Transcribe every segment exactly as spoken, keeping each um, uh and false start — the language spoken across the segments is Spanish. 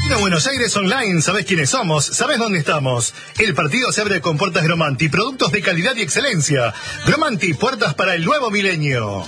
Buenos Aires Online, ¿sabés quiénes somos? ¿Sabés dónde estamos? El partido se abre con puertas Gromanti, productos de calidad y excelencia. Gromanti, puertas para el nuevo milenio.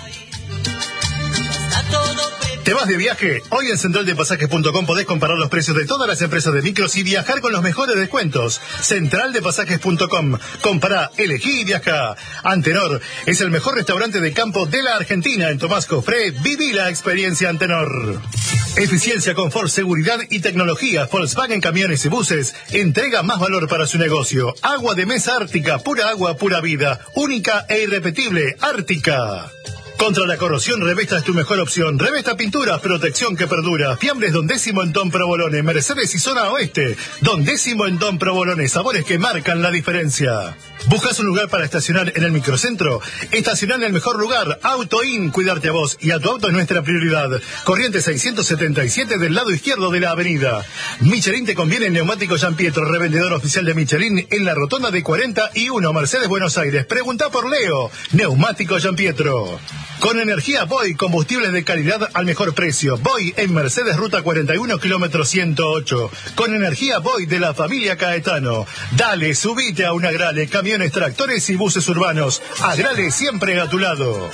¿Te vas de viaje? Hoy en central de pasajes punto com podés comparar los precios de todas las empresas de micros y viajar con los mejores descuentos. central de pasajes punto com. Compará, elegí y viajá. Antenor es el mejor restaurante de campo de la Argentina. En Tomás Cofré, viví la experiencia Antenor. Eficiencia, confort, seguridad y tecnología. Volkswagen Camiones y Buses entrega más valor para su negocio. Agua de mesa Ártica, pura agua, pura vida. Única e irrepetible, Ártica. Contra la corrosión, Revesta es tu mejor opción. Revesta Pinturas, protección que perdura. Fiambres Don Décimo en Don Provolone. Mercedes y Zona Oeste. Don Décimo en Don Provolone. Sabores que marcan la diferencia. ¿Buscas un lugar para estacionar en el microcentro? Estacionar en el mejor lugar. Auto In. Cuidarte a vos y a tu auto es nuestra prioridad. Corriente seiscientos setenta y siete del lado izquierdo de la avenida. Michelin te conviene Neumático Gian Pietro, revendedor oficial de Michelin en la rotonda de cuarenta y uno, Mercedes, Buenos Aires. Pregunta por Leo. Neumático Gian Pietro. Con energía Boy, combustibles de calidad al mejor precio. Boy en Mercedes, ruta cuarenta y uno, kilómetro ciento ocho. Con energía Boy de la familia Caetano. Dale, subite a un Agrale, camiones, tractores y buses urbanos. Agrale siempre a tu lado.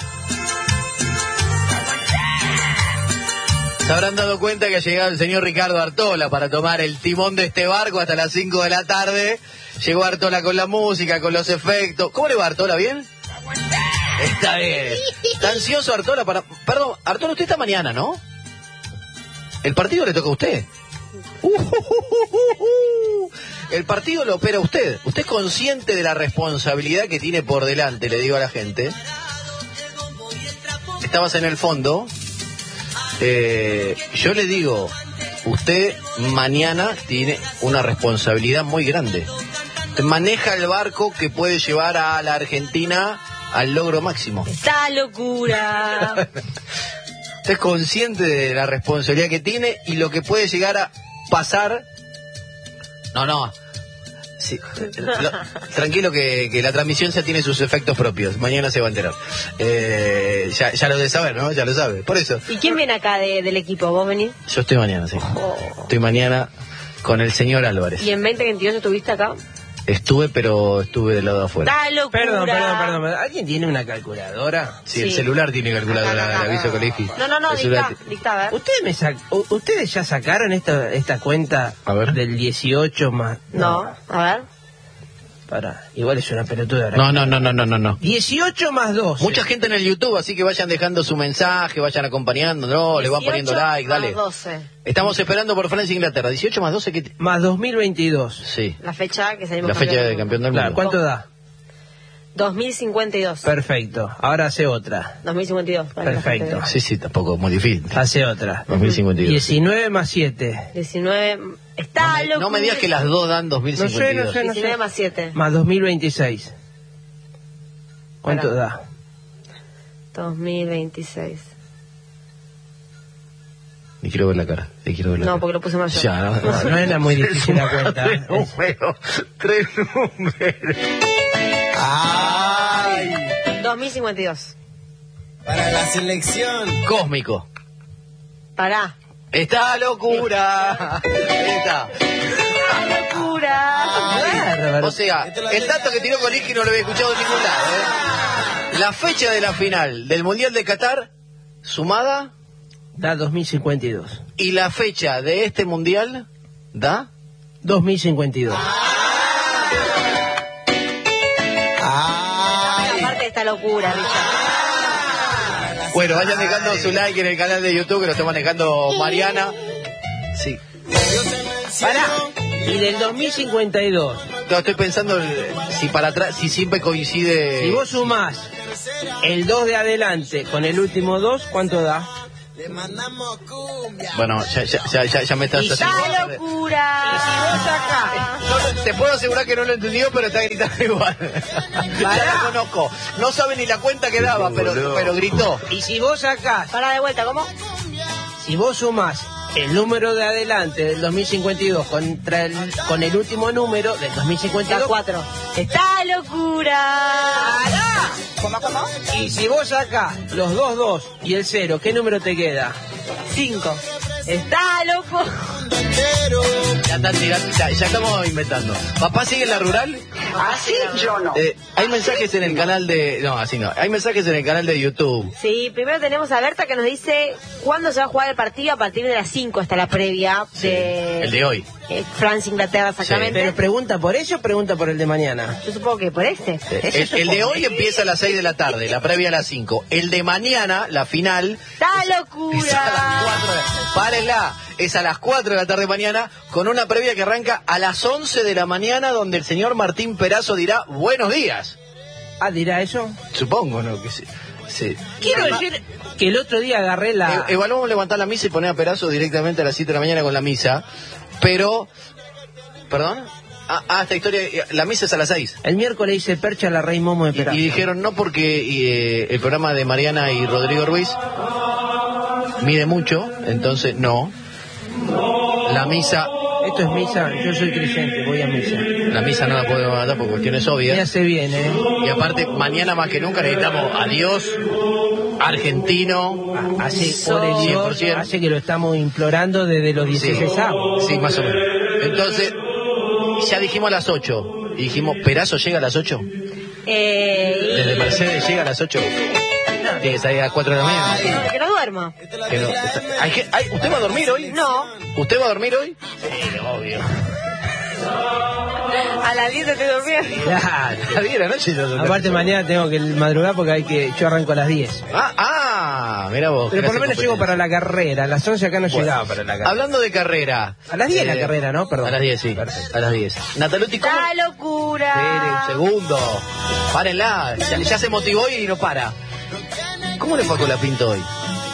Se habrán dado cuenta que ha llegado el señor Ricardo Artola para tomar el timón de este barco hasta las cinco de la tarde. Llegó Artola con la música, con los efectos. ¿Cómo le va, Artola? ¿Bien? Está bien. Está ansioso Artola para... Perdón, Artola, usted está mañana, ¿no? El partido le toca a usted. Uh, uh, uh, uh, uh. El partido lo opera usted. Usted es consciente de la responsabilidad que tiene por delante, le digo a la gente. Estabas en el fondo. Eh, yo le digo, usted mañana tiene una responsabilidad muy grande. Usted maneja el barco que puede llevar a la Argentina al logro máximo. ¡Esta locura! Usted es consciente de la responsabilidad que tiene y lo que puede llegar a pasar. No, no. Sí. Lo, tranquilo que, que la transmisión ya tiene sus efectos propios. Mañana se va a enterar. Eh, ya, ya lo debe saber, ¿no? Ya lo sabe. Por eso. ¿Y quién viene acá de, del equipo? ¿Vos venís? Yo estoy mañana, sí. Oh. Estoy mañana con el señor Álvarez. ¿Y en veinte veintidós estuviste acá? Estuve, pero estuve del lado de afuera. ¡Da locura! Perdón, perdón, perdón. ¿Alguien tiene una calculadora? Sí, sí. El Sí. celular tiene calculadora, el aviso colegio. No, no, no, El dicta, celular... dicta, a ver. ¿Ustedes, me sac... ¿Ustedes ya sacaron esta, esta cuenta a ver. del dieciocho más...? No, no, a ver. Para, igual es una pelotuda. No, no, no, no, no, no, no. dieciocho más doce. Mucha gente en el YouTube, así que vayan dejando su mensaje, vayan acompañando, no, le van poniendo like, dale. doce. Estamos esperando por Francia e Inglaterra. dieciocho más doce, ¿qué? Más dos mil veintidós. Sí. La fecha que salimos La fecha de campeón del mundo. Claro, ¿cuánto da? dos mil cincuenta y dos. Perfecto. Ahora hace otra. dos mil cincuenta y dos. para que la gente Perfecto. vea. Sí, sí, tampoco, muy difícil. Hace otra. dos mil cincuenta y dos. diecinueve más siete. diecinueve. Está No me, loco. no me digas que las dos dan dos mil cincuenta y dos. No sé, no sé. diecinueve más siete. Más dos mil veintiséis. ¿Cuánto Pará. da? dos mil veintiséis. Le quiero ver la cara, le quiero ver la No, cara. porque lo puse mal yo. Ya, no, No, no era muy difícil la cuenta. Tres números, tres números. ¡Ay! dos mil cincuenta y dos. Para la selección. Cósmico. Pará. ¡Está locura! Ahí está. ¡Locura! Bárbaro. O sea, el dato que tiró Coligui no lo había escuchado en ningún lado, ¿eh? La fecha de la final del Mundial de Qatar, sumada, Da dos mil cincuenta y dos. y la fecha de este Mundial, da... dos mil cincuenta y dos. Aparte de esta locura, Richard. Bueno, vayan dejando su like en el canal de YouTube que lo está manejando Mariana. Sí. Pará. Y del dos mil cincuenta y dos. No, estoy pensando eh, si para atrás, si siempre coincide... Si vos sumás el dos de adelante con el último dos, ¿cuánto da? Bueno, ya, ya, ya, ya, ya me estás Y haciendo... ¡Esta locura! Vos acá. No, te puedo asegurar que no lo entendió, pero está gritando igual. Ya lo conozco. No sabe ni la cuenta que daba, pero, pero gritó. Y si vos sacás, Pará de vuelta, ¿cómo? si vos sumás el número de adelante del dos mil cincuenta y dos contra el, con el último número del dos mil cincuenta y Da dos, cuatro. ¡Esta locura! ¡Pará! ¿Cómo, cómo? Y si vos sacás los dos dos y el cero, ¿qué número te queda? Cinco. ¡Está loco! Ya, está, ya, ya, ya estamos inventando. ¿Papá sigue en la rural? Así yo no. Eh, hay mensajes en el canal de... No, así no. Hay mensajes en el canal de YouTube. Sí, primero tenemos a Berta que nos dice cuándo se va a jugar el partido. A partir de las cinco está la previa Sí, de... el de hoy. eh, Francia-Inglaterra, exactamente. Pero pregunta por ello o pregunta por el de mañana. Yo supongo que por este. El, el de hoy empieza a las seis de la tarde, la previa a las cinco. El de mañana, la final... ¡Está es a locura! las cuatro de... Párenla. Es a las cuatro de la tarde mañana, con una previa que arranca a las once de la mañana, donde el señor Martín Perazo dirá buenos días. Ah, ¿dirá eso? Supongo, ¿no? Que sí. sí. Quiero decir que el otro día agarré la... E- evaluamos levantar la misa y poner a Perazo directamente a las siete de la mañana con la misa, pero... ¿Perdón? Ah, ah, esta historia, la misa es a las seis. El miércoles hice percha a la Rey Momo de Y, Perazo. y dijeron no porque eh, el programa de Mariana y Rodrigo Ruiz mide mucho, entonces no. La misa, Esto es misa, yo soy creyente, voy a misa. la misa no la podemos matar por cuestiones Me obvias. hace bien, ¿eh? Y aparte, mañana más que nunca necesitamos a Dios, argentino, Así, Eso. por cien Dios, por ciento. hace que lo estamos implorando desde los Sí, dieciséis avos. sí, más o menos. Entonces, ya dijimos a las ocho. Y dijimos, ¿Perazo llega a las ocho? Eh, y- Desde Mercedes llega a las ocho. Tiene que salir a las cuatro de la mañana. No, que no duerma. Que no, está- hay que- hay- ¿Usted va a dormir hoy? No. ¿Usted va a dormir hoy? Sí, obvio. A las diez estoy durmiendo. Claro, a las diez de la noche. yo- Aparte mañana tengo que madrugar porque hay que yo arranco a las diez. Ah, ah, mira vos. Pero por clase lo menos llego competencia. para la carrera, a las once acá no Bueno, llegaba para la carrera. Hablando de carrera. A las diez la eh, carrera, ¿no? Perdón. A las diez, sí. Perfecto. A las diez. Nataluti, ¿cómo? ¡Está Espere locura! un segundo. Párenla. Ya, ya se motivó y no para. ¿Cómo le fue con la Pinto hoy?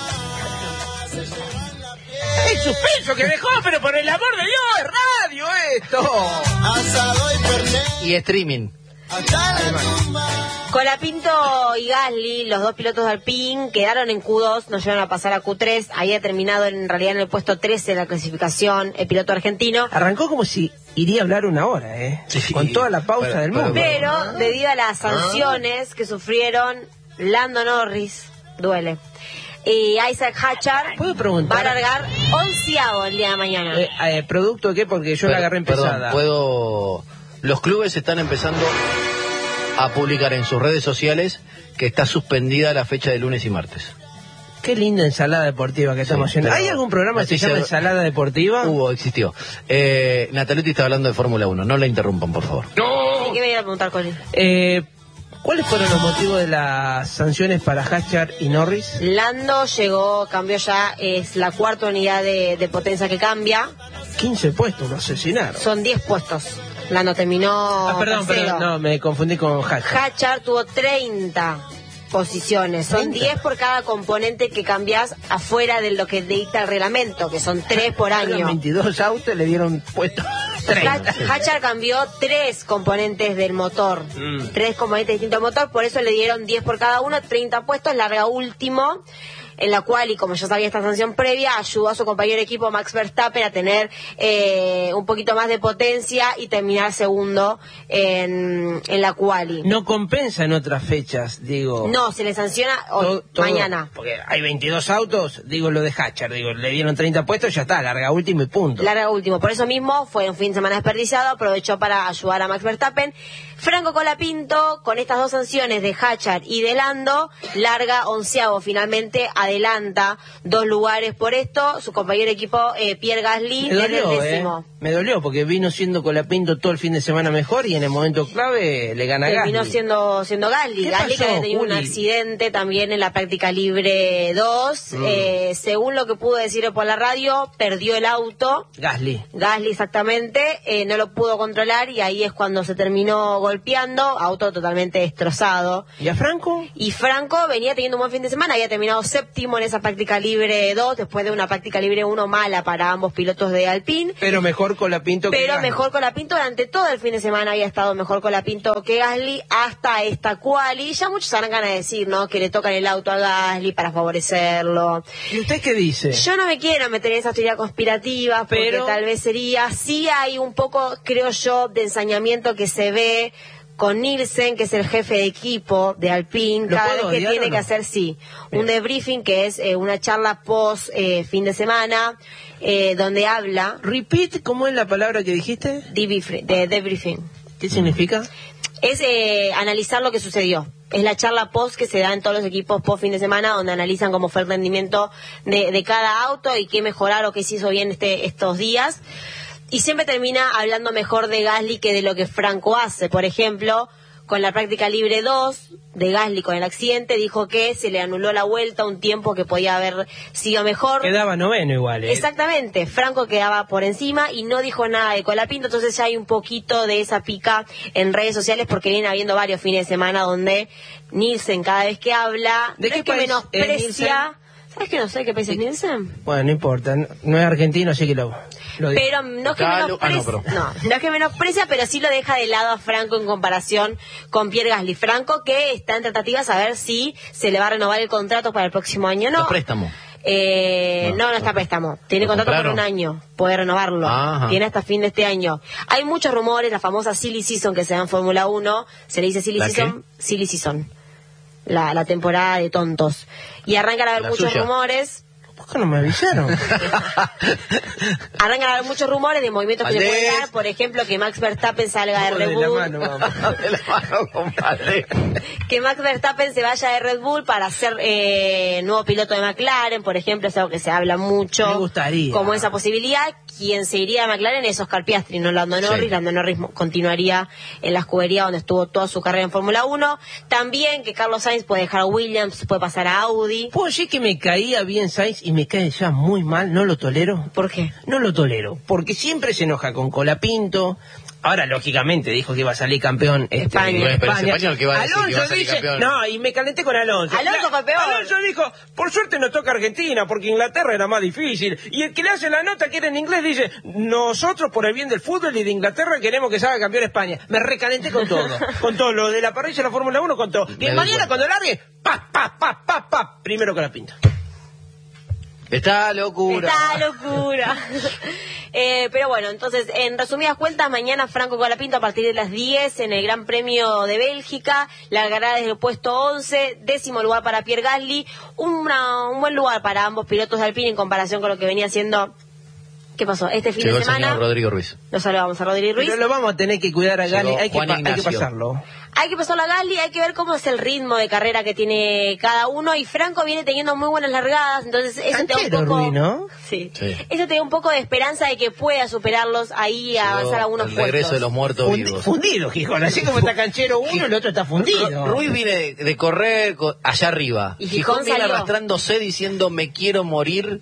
¡El suspenso que dejó, pero por el amor de Dios, es radio esto! Y streaming. Colapinto y Gasly, los dos pilotos de Alpine, quedaron en Q dos, no llegaron a pasar a Q tres. Había terminado en realidad en el puesto trece de la clasificación el piloto argentino. Arrancó como si iría a hablar una hora, ¿eh? Sí. Con toda la pausa Pero- del pero- mundo. Pero debido a las sanciones que sufrieron Lando Norris, duele, y Isaac Hatchard, ¿Puedo preguntar? va a largar onceavo el día de mañana. Eh, eh, ¿Producto de qué? Porque yo la agarré empezada. Perdón, puedo... Los clubes están empezando a publicar en sus redes sociales que está suspendida la fecha de lunes y martes. Qué linda ensalada deportiva que estamos Sí, haciendo. pero ¿Hay algún programa que se noticia- llama Ensalada Deportiva? Hubo, existió. Eh, Nataluti está hablando de Fórmula uno, no la interrumpan, por favor. ¿Qué me iba a preguntar, Colin? Eh, ¿Cuáles fueron los motivos de las sanciones para Hatchard y Norris? Lando llegó, cambió ya, es la cuarta unidad de, de potencia que cambia. quince puestos, lo asesinaron. Son diez puestos. Lando terminó Ah, perdón, tercero. perdón, no, me confundí con Hatchard. Hatchard tuvo treinta posiciones. Son treinta. diez por cada componente que cambias afuera de lo que dicta el reglamento, que son tres por Eran año. veintidós autos, le dieron puesto treinta. Ha- Hatchard cambió tres componentes del motor, Mm. tres componentes distintos del motor, por eso le dieron diez por cada uno, treinta puestos, larga último, en la cual, y como ya sabía esta sanción previa, ayudó a su compañero de equipo Max Verstappen a tener eh, un poquito más de potencia y terminar segundo en, en la quali. No compensa en otras fechas, digo. No, se le sanciona hoy, Todo- todo- mañana. Porque hay veintidós autos, digo lo de Hatchard, digo, le dieron treinta puestos, ya está, larga último y punto. Larga último. Por eso mismo fue un fin de semana desperdiciado, aprovechó para ayudar a Max Verstappen. Franco Colapinto, con estas dos sanciones de Hatchard y de Lando, larga onceavo, finalmente adelanta dos lugares por esto. Su compañero de equipo, eh, Pierre Gasly, Me desde el dolió, décimo. eh. Me dolió porque vino siendo Colapinto todo el fin de semana mejor y en el momento clave le gana Terminó Gasly. siendo, siendo Gasly. ¿Qué Gasly que pasó, había tenido un Juli? accidente también en la práctica libre dos. Mm. Eh, según lo que pudo decir por la radio, perdió el auto. Gasly. Gasly exactamente, eh, no lo pudo controlar y ahí es cuando se terminó golpeando, auto totalmente destrozado. ¿Y a Franco? Y Franco venía teniendo un buen fin de semana, había terminado séptimo en esa práctica libre dos, después de una práctica libre uno mala para ambos pilotos de Alpine. Pero mejor Colapinto que Pero Gasly. mejor Colapinto, durante todo el fin de semana había estado mejor Colapinto que Gasly hasta esta quali. Ya muchos arrancan a decir, ¿no?, que le tocan el auto a Gasly para favorecerlo. ¿Y usted qué dice? Yo no me quiero meter en esas teorías conspirativas, porque Pero- tal vez sería, sí hay un poco, creo yo, de ensañamiento que se ve con Nielsen, que es el jefe de equipo de Alpine, ¿Lo cada vez puedo que odiar tiene o no? que hacer, sí, Bien. un debriefing, que es eh, una charla post eh, fin de semana, eh, donde habla Repeat, ¿cómo es la palabra que dijiste? debriefing, de debriefing. ¿Qué significa? Es eh, analizar lo que sucedió. Es la charla post que se da en todos los equipos post fin de semana, donde analizan cómo fue el rendimiento de, de cada auto y qué mejorar o qué se hizo bien este, estos días. Y siempre termina hablando mejor de Gasly que de lo que Franco hace. Por ejemplo, con la práctica libre dos de Gasly con el accidente, dijo que se le anuló la vuelta un tiempo que podía haber sido mejor. Quedaba noveno igual, ¿eh? Exactamente, Franco quedaba por encima y no dijo nada de Colapinto, entonces ya hay un poquito de esa pica en redes sociales porque viene habiendo varios fines de semana donde Nielsen cada vez que habla, ¿De no qué es que país es menosprecia... ¿Sabes que no sé qué país es Nielsen? Bueno, no importa, no, no es argentino, así que lo, lo digo. Pero no es que Claro, ah, no, menosprecia, pero- no, no es que menosprecia, pero sí lo deja de lado a Franco en comparación con Pierre Gasly. Franco que está en tratativas a ver si se le va a renovar el contrato para el próximo año, ¿no? Los préstamos. Eh, No, no, no no. está a préstamo. Tiene ¿Lo contrato por compraron? un año. Puede renovarlo. Ajá. Tiene hasta fin de este año. Hay muchos rumores, la famosa Silly Season que se da en Fórmula uno. Se le dice Silly ¿La Season. Silly Season. La, la temporada de tontos. Y arrancan a haber La muchos suya. rumores. ¿Por qué no me avisaron? Arrancan a haber muchos rumores de movimientos que se Valdés. pueden dar. Por ejemplo, que Max Verstappen salga de Vamos de Red la Bull. mano, vamos. De la mano, compadre. Que Max Verstappen se vaya de Red Bull para ser eh, nuevo piloto de McLaren, por ejemplo, es algo que se habla mucho. Me gustaría. Como esa posibilidad. Quien se iría a McLaren es Oscar Piastri, no Lando Norris. Sí. Lando Norris mo- continuaría en la escudería donde estuvo toda su carrera en Fórmula uno. También que Carlos Sainz puede dejar a Williams, puede pasar a Audi. ¿Puedo decir que me caía bien Sainz y me cae ya muy mal? ¿No lo tolero? ¿Por qué? No lo tolero, porque siempre se enoja con Colapinto. Ahora, lógicamente, dijo que iba a salir campeón este, España. en Bueno, pero España. es español que va a decir que Alonso va a salir dice, campeón. no, y me calenté con Alonso. Alonso fue peor. Alonso dijo, por suerte nos toca Argentina, porque Inglaterra era más difícil. Y el que le hace la nota, que era en inglés, dice, nosotros por el bien del fútbol y de Inglaterra queremos que salga campeón España. Me recalenté con todo, con todo lo de la parrilla de la Fórmula uno, con todo. Y Me doy mañana cuenta. cuando largue, pa, pa, pa, pa, pa, primero Colapinto. Está locura. Está locura. Eh, pero bueno, entonces, en resumidas cuentas, mañana Franco Colapinto a partir de las diez en el Gran Premio de Bélgica, largará desde el puesto once, décimo lugar para Pierre Gasly, una- un buen lugar para ambos pilotos de Alpine en comparación con lo que venía haciendo. ¿Qué pasó? Este fin Llegó de el semana, señor Rodrigo Ruiz. lo saludamos a Rodrigo Ruiz. Pero lo vamos a tener que cuidar a Gali, Llegó hay que, Juan pa- hay que Ignacio. pasarlo. Hay que pasarlo a Gasly, hay que ver cómo es el ritmo de carrera que tiene cada uno, y Franco viene teniendo muy buenas largadas, entonces eso te da un Canchero, poco... Ruiz, ¿no? Sí. Sí. Eso te da un poco de esperanza de que pueda superarlos ahí y avanzar a algunos el regreso puestos. de los muertos Fundi- vivos. fundido, Gijón, así como está canchero uno, el otro está fundido. Ru- Ruiz viene de, de correr co- allá arriba. Y Gijón Gijón viene salió. arrastrándose diciendo me quiero morir.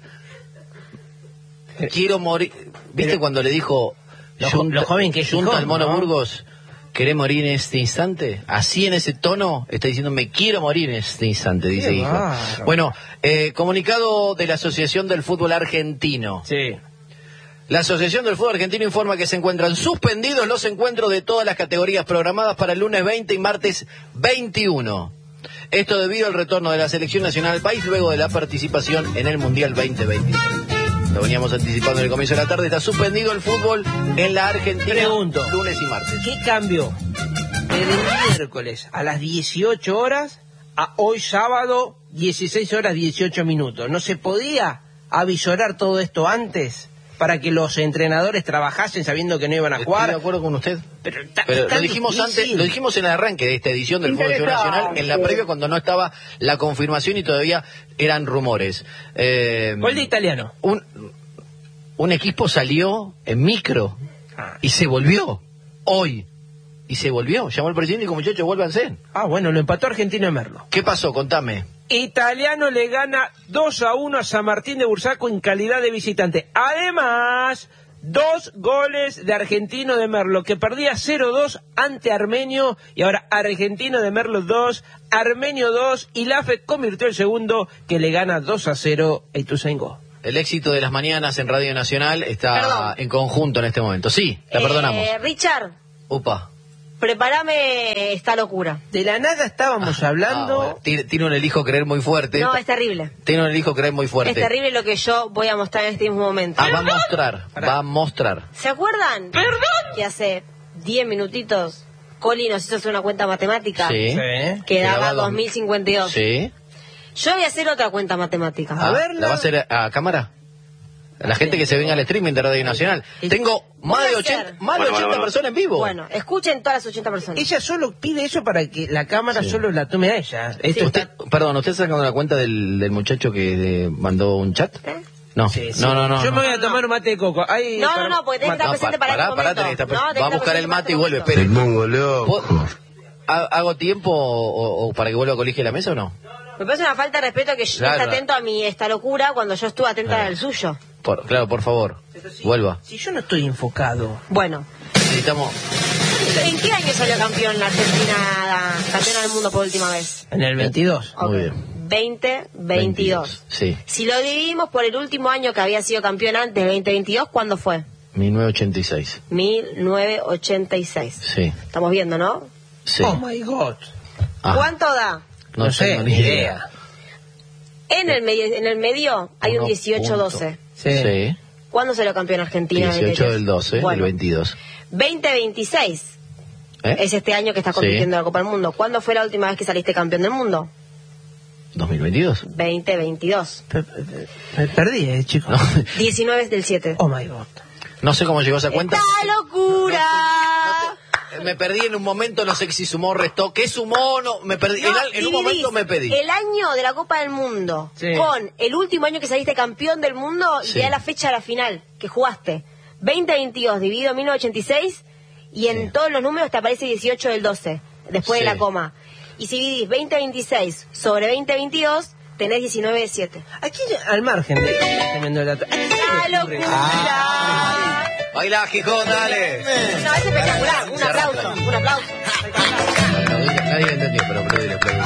Quiero morir. ¿Viste Pero- cuando le dijo Lo jo- lo joven que es Junta Gijón, al Mono ¿no? Burgos? ¿Querés morir en este instante? Así en ese tono está diciendo me quiero morir en este instante, dice Qué Gijón. bárbaro. Bueno, eh, comunicado de la Asociación del Fútbol Argentino. Sí. La Asociación del Fútbol Argentino informa que se encuentran suspendidos los encuentros de todas las categorías programadas para el lunes veinte y martes veintiuno. Esto debido al retorno de la selección nacional al país luego de la participación en el Mundial veinte veintitrés. Lo veníamos anticipando en el comienzo de la tarde. Está suspendido el fútbol en la Argentina Pregunto. lunes y martes. ¿Qué cambió desde el miércoles a las dieciocho horas a hoy sábado dieciséis horas dieciocho minutos? ¿No se podía avisorar todo esto antes para que los entrenadores trabajasen sabiendo que no iban a Estoy jugar? de acuerdo con usted. Pero, ta- Pero tan lo dijimos difícil. antes, lo dijimos en el arranque de esta edición del Fútbol Nacional, en la previa cuando no estaba la confirmación y todavía eran rumores. Eh, Gol de Italiano. un, un equipo salió en micro Ah. y se volvió hoy. Y se volvió. Llamó el presidente y dijo, muchachos, vuélvanse. Ah, bueno, lo empató Argentino de Merlo. ¿Qué pasó? Contame. Italiano le gana dos a uno a San Martín de Bursaco en calidad de visitante. Además, dos goles de Argentino de Merlo, que perdía cero dos ante Armenio, y ahora Argentino de Merlo dos, Armenio dos, y la F E convirtió el segundo, que le gana dos a cero a Ituzaingó. El éxito de las mañanas en Radio Nacional está Perdón. en conjunto en este momento. Sí, la Eh, perdonamos. Richard, Upa. prepárame esta locura. De la nada estábamos Ah, hablando... bueno. Tiene, tiene un elijo creer muy fuerte. No, es terrible. Tiene un elijo creer muy fuerte. Es terrible lo que yo voy a mostrar en este mismo momento. Ah, va a mostrar, Pará. va a mostrar. ¿Se acuerdan? ¿Perdón? Que hace diez minutitos Coli nos hizo hacer una cuenta matemática. Sí. Sí. Que daba daba dos mil cincuenta y dos. Sí. Yo voy a hacer otra cuenta matemática. Ah, A ver, ¿la va a hacer a cámara? La gente que se venga al streaming de Radio Nacional. Tengo Voy más a de hacer. ochenta, más de ochenta personas en vivo. Bueno, escuchen todas las ochenta personas. Ella solo pide eso para que la cámara Sí. solo la tome a ella. Esto Usted, está... perdón, ¿usted está sacando la cuenta del, del muchacho que eh, mandó un chat? ¿Eh? No, Sí, sí. no, no, no. Yo no. me voy a tomar un mate de coco. Ay, No, para- no, no, porque tenés que estar No, presente pa- para pará, este pará, momento. tenés que estar No, presente. tenés Va a que buscar estar el mate y presente vuelve, para este espere. pongo loco. ¿Puedo- ha- ¿Hago tiempo o, o para que vuelva a colegio a la mesa o no? Me parece una falta de respeto que yo Claro. esté atento a mi esta locura cuando yo estuve atenta Claro. al suyo. Por, claro, por favor, Pero si- vuelva. Si yo no estoy enfocado. Bueno, Necesitamos... ¿en qué año salió campeón la Argentina, campeona del mundo por última vez? En el veintidós. Muy Ok. bien. veinte veintidós. Sí, Si lo dividimos por el último año que había sido campeón antes, veinte veintidós, ¿cuándo fue? mil novecientos ochenta y seis. mil novecientos ochenta y seis. Sí, Estamos viendo, ¿no? sí. Oh my God. Ah, ¿Cuánto da? no, No sé, tengo ni idea. En el medio, en el medio hay un Uno dieciocho doce. Sí. Sí. ¿Cuándo salió campeón Argentina? dieciocho del doce, del Bueno, veintidós. veinte veintiséis ¿Eh? es este año que está compitiendo en la Copa del Mundo. ¿Cuándo fue la última vez que saliste campeón del mundo? ¿dos mil veintidós? veinte veintidós. Pe- pe- Me perdí, eh, chico. No, diecinueve del siete. Oh my God. no sé cómo llegó esa cuenta. ¡Esta locura! Me perdí en un momento, no sé si sumó o restó. ¿Qué sumó? No, me perdí. No, en, al- en un dividís momento me pedí. el año de la Copa del Mundo Sí. con el último año que saliste campeón del mundo y Sí. te da la fecha de la final que jugaste. veinte veintidós dividido en mil novecientos ochenta y seis y en Sí. todos los números te aparece dieciocho del doce, después Sí. de la coma. Y si dividís veinte veintiséis sobre veinte veintidós, tenés diecinueve siete. Aquí, al margen de tremendo dato. ¿a quién se le ¡La ocurre? locura! Baila, Gijón, dale. No, es espectacular. Un aplauso, un aplauso. Nadie entendió, pero aplaudir, aplaudir.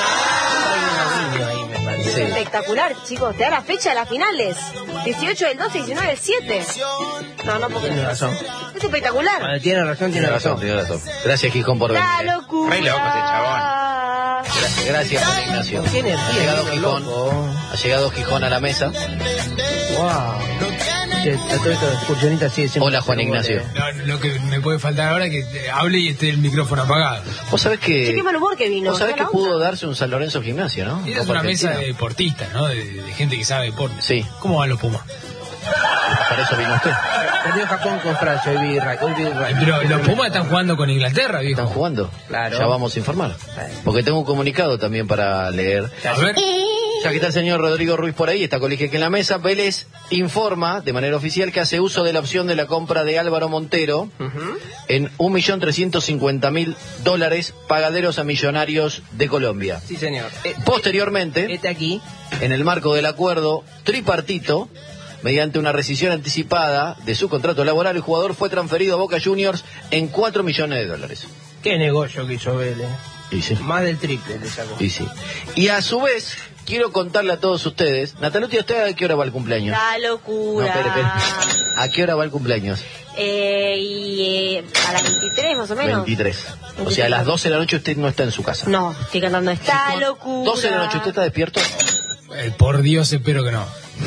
Ahí me parece. Es Sí. espectacular, chicos. Te da la fecha de las finales. dieciocho del doce, diecinueve del siete. No, no, porque Tiene razón. es espectacular. Cuando tiene razón, tiene Tiene razón, razón. tiene razón. Gracias, Gijón, por venir. La eh. locura. Re loco este chabón. Gra- Gracias, Juan Ignacio. Qué energía, Ha llegado qué Gijón. loco. Ha llegado Gijón a la mesa. Wow. Che, a todo esto de excursionista sigue siempre. Hola, Juan Ignacio. No, lo que me puede faltar ahora es que hable y esté el micrófono apagado. Vos sabés Che, que... qué mal humor que vino. Vos sabés ¿no? que La pudo onda. darse un San Lorenzo Gimnasio, ¿no? Esa es Copa una mesa de Argentina. deportistas, ¿no? De, de gente que sabe deporte. Sí. ¿Cómo van los Pumas? Para eso vino usted. Perdió Japón con Francia, hoy vi Ra- hoy vi Ra- Pero los Pumas están jugando con Inglaterra, viejo. ¿Están jugando? Claro. Ya vamos a informar. Porque tengo un comunicado también para leer. A ver. Ya que está el señor Rodrigo Ruiz por ahí, está Colegio que en la mesa, Vélez informa de manera oficial que hace uso de la opción de la compra de Álvaro Montero Ujú. en un millón trescientos cincuenta mil dólares pagaderos a millonarios de Colombia. Sí, señor. Eh, Posteriormente, Este aquí. en el marco del acuerdo tripartito, mediante una rescisión anticipada de su contrato laboral, el jugador fue transferido a Boca Juniors en cuatro millones de dólares. Qué negocio que hizo Vélez. Y sí. Más del triple le sacó. Y sí. Y a su vez, quiero contarle a todos ustedes, Nataluti, ¿usted a qué hora va el cumpleaños? La No, locura. espere, espere. ¿A qué hora va el cumpleaños? Eh, y eh, a las veintitrés más o menos. veintitrés. O sea, a las doce de la noche usted no está en su casa. No, estoy cantando esta locura. doce de la noche, ¿usted está despierto? Eh, por Dios, espero que no.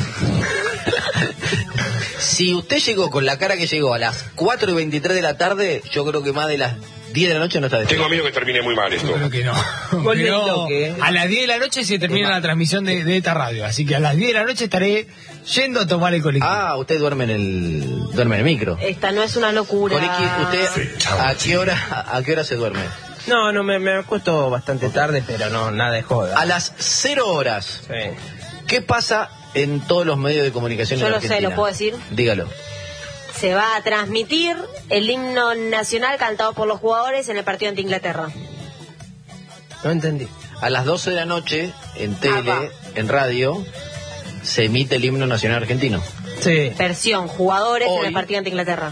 Si usted llegó con la cara que llegó a las cuatro y veintitrés de la tarde, yo creo que más de las diez de la noche no está despierto. Tengo miedo que termine muy mal Yo esto. creo que no. Gol del Pero bloque, ¿eh? a las diez de la noche se termina la transmisión de, de esta radio. Así que a las diez de la noche estaré yendo a tomar el colectivo. Ah, usted duerme en el duerme en el micro. Esta no es una locura. Coriqui, ¿usted a qué hora a qué hora se duerme? No, no, me, me acuesto bastante tarde, pero no, nada de joda. A las cero horas. Sí. ¿Qué pasa en todos los medios de comunicación Yo en lo sé, Argentina? ¿lo puedo decir? Dígalo. Se va a transmitir el himno nacional cantado por los jugadores en el partido ante Inglaterra. No entendí. A las doce de la noche, en tele, Apa. en radio, se emite el himno nacional argentino. Sí. Versión, jugadores Hoy- en el partido ante Inglaterra.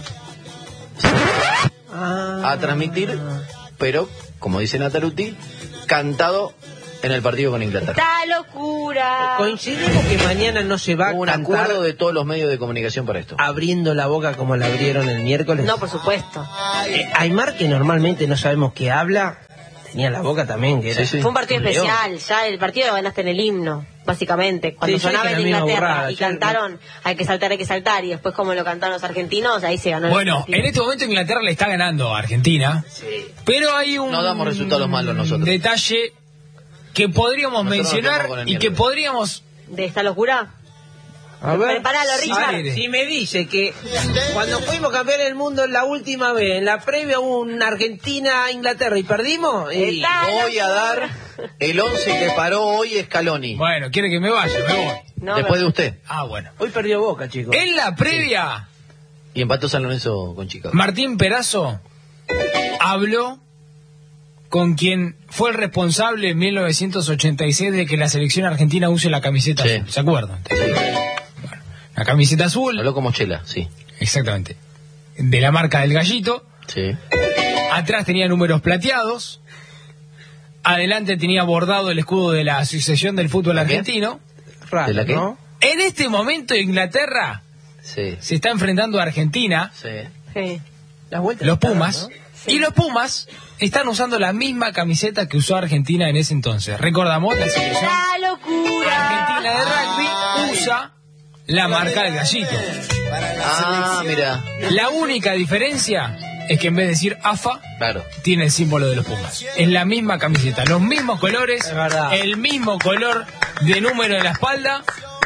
Ah. A transmitir, pero, como dice Nataluti, cantado en el partido con Inglaterra. ¡Esta locura! Coincidimos que mañana no se va a Hubo un cantar acuerdo de todos los medios de comunicación para esto. abriendo la boca como la abrieron el miércoles. No, por supuesto. Eh, Aymar, que normalmente no sabemos qué habla, Tenía la boca también, que era... Sí, sí. Fue un partido Un león. especial, ya el partido lo ganaste en el himno, básicamente. Cuando Sí, yo sonaba dije el de la misma Inglaterra burrada, y yo- cantaron hay que saltar, hay que saltar, y después como lo cantaron los argentinos, ahí se ganó el Bueno, partido. en este momento Inglaterra le está ganando a Argentina, Sí. pero hay un No damos resultados malos nosotros. detalle que podríamos Nosotros nos mencionar quedamos con el y que miércoles. podríamos... ¿De esta locura? A ver, Prepáralo, si- Richard. Si me dice que cuando fuimos campeones del mundo la última vez, en la previa hubo una Argentina-Inglaterra y perdimos, y Está Voy a dar el once que paró hoy Scaloni. Bueno, quiere que me vaya, me voy. No, Después no. de usted. Ah, bueno. hoy perdió Boca, chicos. En la previa, Y empató San Lorenzo con Chicago. Martín Perazo habló con quien fue el responsable en mil novecientos ochenta y seis de que la selección argentina use la camiseta Sí. azul. ¿Se acuerdan? Bueno, la camiseta azul, Habló como Chela, sí. exactamente, de la marca del Gallito. Sí. Atrás tenía números plateados. Adelante tenía bordado el escudo de la Asociación del Fútbol ¿La qué? Argentino. Raro, ¿De la qué? ¿no? En este momento Inglaterra Sí. se está enfrentando a Argentina, Sí. Sí. Las vueltas los estaban, Pumas, ¿no? y los Pumas están usando la misma camiseta que usó Argentina en ese entonces. Recordamos, la selección ¡La locura! argentina de rugby usa la marca del Gallito. Ah, mira. La única diferencia es que en vez de decir A F A, Claro. tiene el símbolo de los Pumas. Es la misma camiseta, los mismos colores, Es verdad. el mismo color de número de la espalda,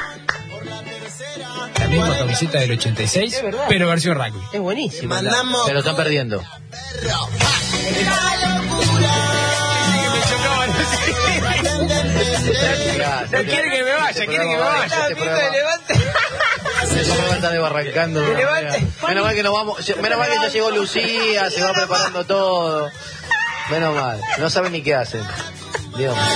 la misma camiseta del ochenta y seis, Es verdad. pero versión rugby. Es buenísimo. Pero están perdiendo. No quiere que me vaya, quiere que me vaya. Este programa- Este programa está desbarrancando. Que levante. Menos mal que nos vamos. Menos mal que ya llegó Lucía, se va preparando todo. Menos mal. No saben ni qué hacen. Dios mío.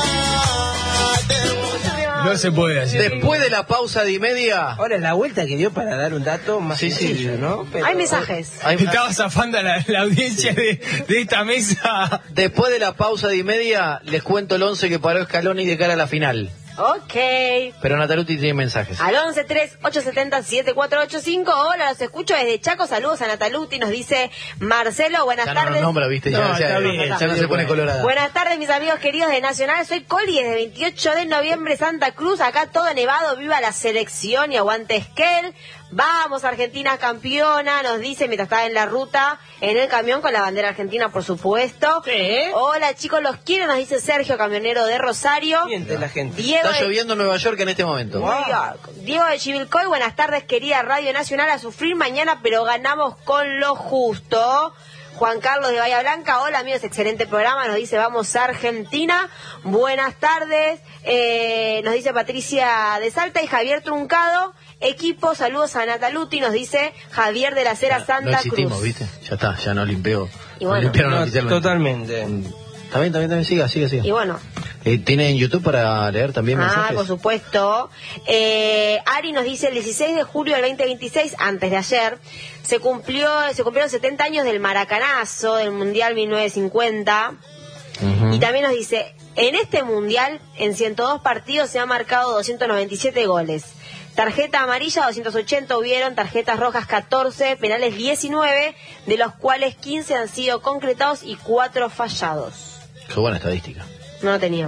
No se puede hacer. Después de la pausa de y media. Ahora la vuelta que dio para dar un dato más Sí, sí. sencillo, ¿no? Pero- Hay mensajes. Hay- Estaba zafando a la, la audiencia de, de esta mesa. Después de la pausa de y media, les cuento el once que paró Scaloni de cara a la final. Ok. Pero Nataluti tiene mensajes. Al once tres ocho siete cero siete cuatro ocho cinco. Hola, los escucho desde Chaco. Saludos a Nataluti. Nos dice Marcelo. Buenas Ya no tardes. nos nombra, viste, ya, No, ya- está bien, ya no se pone colorada. Buenas tardes, mis amigos queridos de Nacional. Soy Coli desde veintiocho de noviembre, Santa Cruz. Acá todo nevado. Viva la selección y aguante Esquel. Vamos, Argentina campeona, nos dice mientras estaba en la ruta, en el camión con la bandera argentina, por supuesto. Sí. Hola, chicos, los quiero, nos dice Sergio, camionero de Rosario. Miente la gente. Diego Está de- lloviendo en Nueva York en este momento. New York. Diego de Chivilcoy, buenas tardes, querida Radio Nacional, a sufrir mañana, pero ganamos con lo justo. Juan Carlos de Bahía Blanca, hola amigos, excelente programa, nos dice vamos Argentina, buenas tardes, eh, nos dice Patricia de Salta y Javier Truncado, equipo, saludos a Nataluti, nos dice Javier de la Cera No Santa existimos, Cruz. ¿viste? Ya está, ya no limpió. Y No bueno. limpiaron No, oficialmente. totalmente. Está bien, está bien, está bien, siga, siga, siga. Y bueno, Eh, ¿Tiene en YouTube para leer también ah, mensajes? por supuesto. Eh, Ari nos dice el dieciséis de julio del veinte veintiséis, antes de ayer, se cumplió, se cumplieron setenta años del Maracanazo, del Mundial mil novecientos cincuenta. Ujú. Y también nos dice, en este mundial, en ciento dos partidos se han marcado doscientos noventa y siete goles. Tarjeta amarilla doscientos ochenta hubieron, tarjetas rojas catorce, penales diecinueve, de los cuales quince han sido concretados y cuatro fallados. Qué buena estadística. No lo tenía.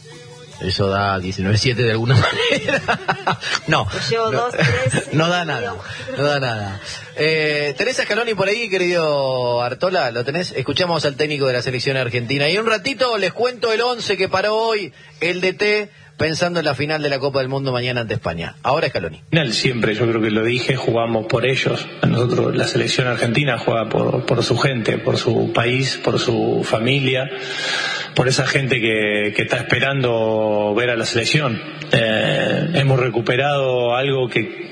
Eso da diecinueve siete de alguna manera. no. Llevo no, dos, tres, no da y nada. medio. No da nada. Eh, ¿Tenés a Scaloni por ahí, querido Artola? ¿Lo tenés? Escuchamos al técnico de la selección argentina. Y en un ratito les cuento el once que paró hoy el D T pensando en la final de la Copa del Mundo mañana ante España. Ahora Scaloni. Final siempre, yo creo que lo dije, jugamos por ellos. Nosotros, la selección argentina juega por, por su gente, por su país, por su familia, por esa gente que, que está esperando ver a la selección. Eh, hemos recuperado algo que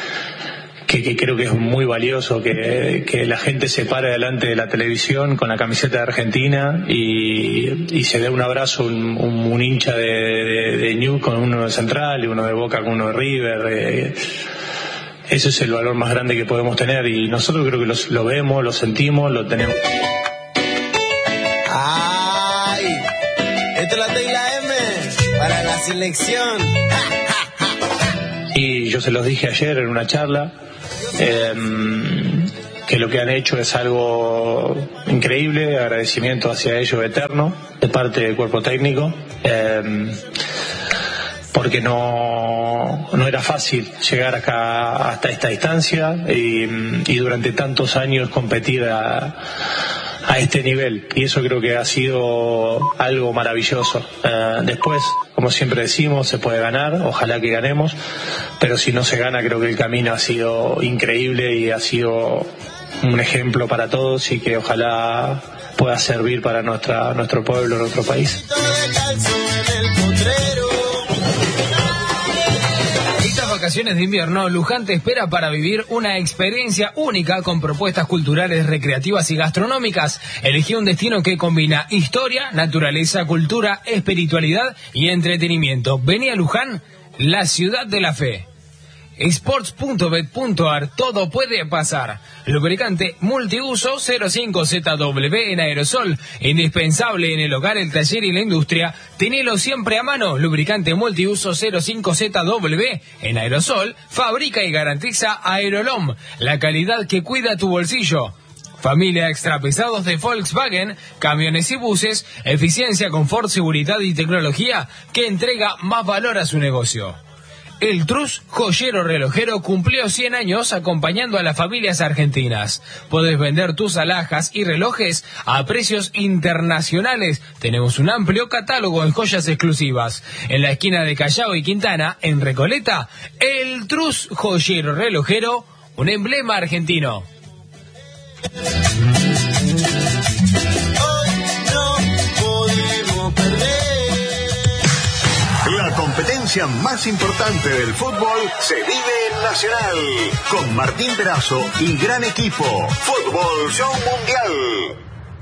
Que, que creo que es muy valioso, que, que la gente se pare delante de la televisión con la camiseta de Argentina y, y se dé un abrazo, un, un, un hincha de, de, de New con uno de Central y uno de Boca con uno de River. Eh, ese es el valor más grande que podemos tener y nosotros creo que los, lo vemos, lo sentimos, lo tenemos. ¡Ay! Esto es la T y la M para la selección. Y yo se los dije ayer en una charla, eh, que lo que han hecho es algo increíble, agradecimiento hacia ellos eterno de parte del cuerpo técnico, eh, porque no, no era fácil llegar acá hasta esta distancia y, y durante tantos años competir a, a este nivel, y eso creo que ha sido algo maravilloso. Eh, después, como siempre decimos, se puede ganar, ojalá que ganemos, pero si no se gana, creo que el camino ha sido increíble y ha sido un ejemplo para todos, y que ojalá pueda servir para nuestra nuestro pueblo, nuestro país. Estas vacaciones de invierno, Luján te espera para vivir una experiencia única con propuestas culturales, recreativas y gastronómicas. Elegí un destino que combina historia, naturaleza, cultura, espiritualidad y entretenimiento. Vení a Luján, la ciudad de la fe. Sports punto bet punto ar, todo puede pasar. Lubricante multiuso cero cinco Z W en aerosol, indispensable en el hogar, el taller y la industria. Tenelo siempre a mano. Lubricante multiuso cero cinco Z W en aerosol, fabrica y garantiza Aerolom, la calidad que cuida tu bolsillo. Familia extra pesados de Volkswagen, camiones y buses, eficiencia, confort, seguridad y tecnología que entrega más valor a su negocio. El Trus Joyero Relojero cumplió cien años acompañando a las familias argentinas. Podés vender tus alhajas y relojes a precios internacionales. Tenemos un amplio catálogo en joyas exclusivas. En la esquina de Callao y Quintana, en Recoleta, el Trus Joyero Relojero, un emblema argentino. La competencia más importante del fútbol se vive en Nacional, con Martín Perazo y gran equipo. Fútbol Show Mundial.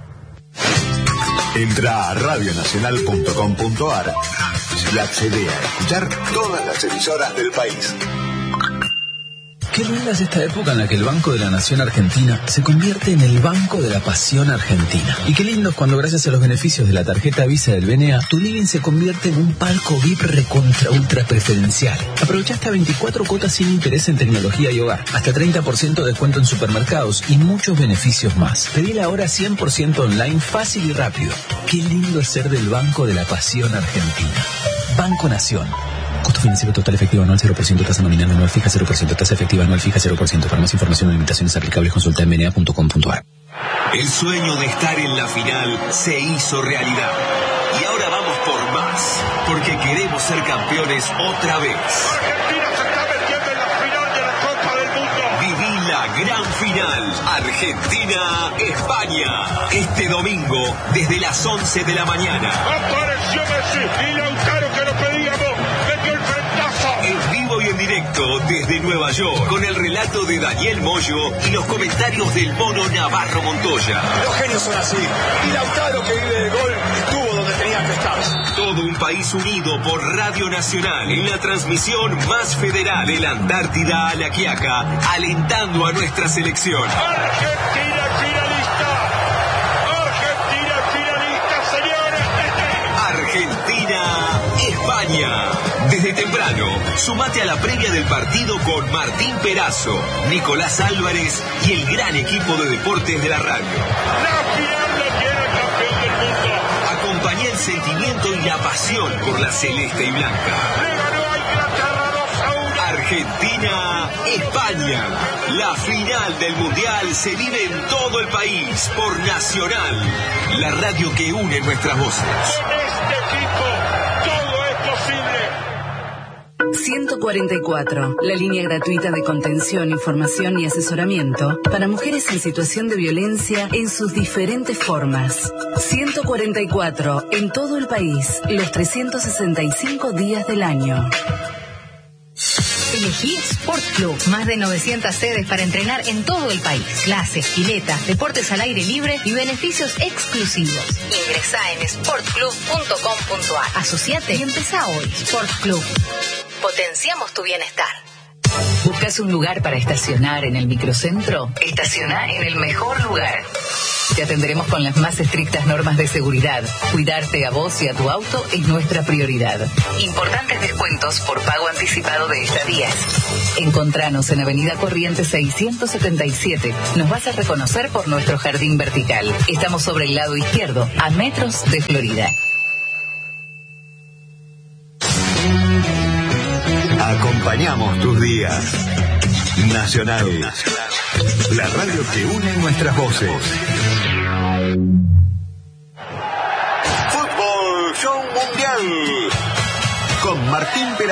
Entra a radio nacional punto com punto ar y accede a escuchar todas las emisoras del país. Qué linda es esta época en la que el Banco de la Nación Argentina se convierte en el Banco de la Pasión Argentina. Y qué lindo es cuando, gracias a los beneficios de la tarjeta Visa del B N A, tu living se convierte en un palco V I P recontra ultra preferencial. Aprovecha hasta veinticuatro cuotas sin interés en tecnología y hogar, hasta treinta por ciento de descuento en supermercados y muchos beneficios más. Pedila ahora cien por ciento online, fácil y rápido. Qué lindo es ser del Banco de la Pasión Argentina. Banco Nación. Costo financiero total efectivo anual cero por ciento, tasa nominal anual fija cero por ciento, tasa efectiva anual fija cero por ciento. Para más información o limitaciones aplicables, consulta en b n a punto com punto ar. El sueño de estar en la final se hizo realidad. Y ahora vamos por más, porque queremos ser campeones otra vez. Argentina se está metiendo en la final de la Copa del Mundo. Viví la gran final, Argentina-España. Este domingo, desde las once de la mañana. Apareció Messi y Lautaro, que lo pedíamos. En vivo y en directo desde Nueva York, con el relato de Daniel Moyo y los comentarios del mono Navarro Montoya. Los genios son así, y Lautaro, que vive de gol, estuvo donde tenía que estar. Todo un país unido por Radio Nacional en la transmisión más federal de la Antártida a la Quiaca, alentando a nuestra selección. Argentina finalista, Argentina finalista, señores. Argentina, España. Desde temprano, sumate a la previa del partido con Martín Perazo, Nicolás Álvarez y el gran equipo de deportes de la radio. La final la tiene el campeón del mundo. Acompañá el sentimiento y la pasión por la celeste y blanca. Le ganó a Inglaterra dos a uno. Argentina, España. La final del Mundial se vive en todo el país por Nacional, la radio que une nuestras voces. Con este equipo, todo es posible. ciento cuarenta y cuatro, la línea gratuita de contención, información y asesoramiento para mujeres en situación de violencia en sus diferentes formas. ciento cuarenta y cuatro, en todo el país, los trescientos sesenta y cinco días del año. Elegí Sport Club, más de novecientas sedes para entrenar en todo el país. Clases, piletas, deportes al aire libre y beneficios exclusivos. Ingresá en sport club punto com punto ar. Asociate y empezá hoy. Sport Club. Potenciamos tu bienestar. ¿Buscas un lugar para estacionar en el microcentro? Estaciona en el mejor lugar. Te atenderemos con las más estrictas normas de seguridad. Cuidarte a vos y a tu auto es nuestra prioridad. Importantes descuentos por pago anticipado de estadías. Encontranos en Avenida Corrientes seiscientos setenta y siete. Nos vas a reconocer por nuestro jardín vertical. Estamos sobre el lado izquierdo, a metros de Florida. Acompañamos tus días. Nacional. La radio que une nuestras voces. Fútbol Show Mundial. Con Martín Perazo.